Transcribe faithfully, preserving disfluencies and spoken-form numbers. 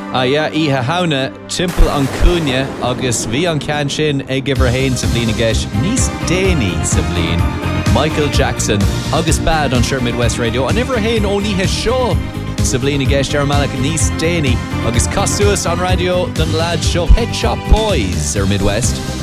Ah yeah, ihe hauna timple an cúne agus bhí an cean sin ag gibhar hain sa bhliain ageis níos déanaí sa bhliain Michael Jackson agus bad on Sure Midwest Radio an ever hain ó níthe seo sa bhliain ageis dear malach níos déanaí agus cosúas an radio don lad seo Pet Shop Boys ar Midwest